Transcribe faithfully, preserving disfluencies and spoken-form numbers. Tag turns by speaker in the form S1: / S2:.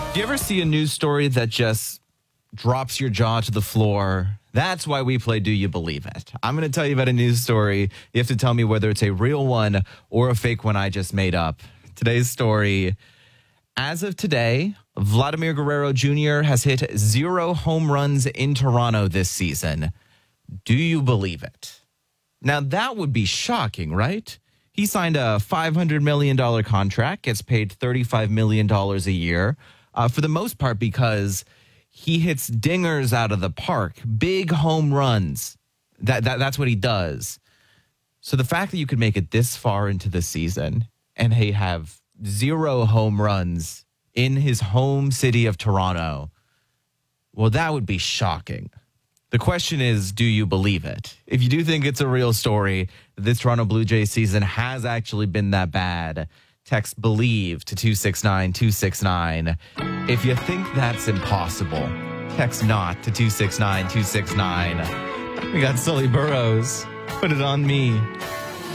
S1: Do you ever see a news story that just drops your jaw to the floor? That's why we play Do You Believe It? I'm going to tell you about a news story. You have to tell me whether it's a real one or a fake one I just made up. Today's story. As of today, Vladimir Guerrero Junior has hit zero home runs in Toronto this season. Do you believe it? Now, that would be shocking, right? He signed a five hundred million dollars contract, gets paid thirty-five million dollars a year, uh, for the most part because he hits dingers out of the park, big home runs. That, that That's what he does. So the fact that you could make it this far into the season and he have zero home runs in his home city of Toronto, well, that would be shocking. The question is, do you believe it? If you do think it's a real story, this Toronto Blue Jays season has actually been that bad, text BELIEVE to two six nine two six nine. If you think that's impossible, text NOT to two six nine two six nine. We got Sully Burrows. Put it on me.